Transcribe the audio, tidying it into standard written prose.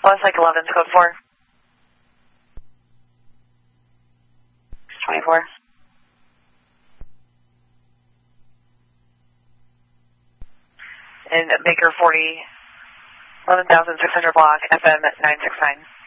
Westlake 11, code 4. 24. In Baker 40, 11,600 block, FM 969.